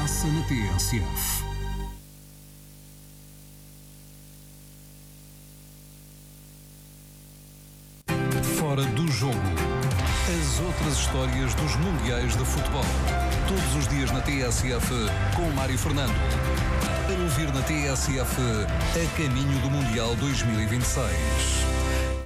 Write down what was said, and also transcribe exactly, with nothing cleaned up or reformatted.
passa na T S F. Fora do jogo. As outras histórias dos Mundiais de Futebol. Todos os dias na T S F com Mário Fernando. A ouvir na T S F a caminho do Mundial dois mil e vinte e seis.